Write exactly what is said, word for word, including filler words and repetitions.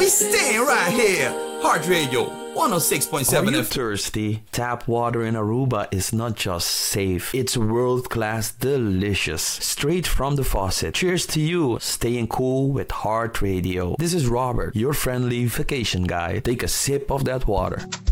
Stay right here. Heart Radio one oh six point seven. Are you thirsty? Tap water in Aruba is not just safe, it's world-class delicious. Straight from the faucet. Cheers to you, staying cool with Heart Radio. This is Robert, your friendly vacation guide. Take a sip of that water.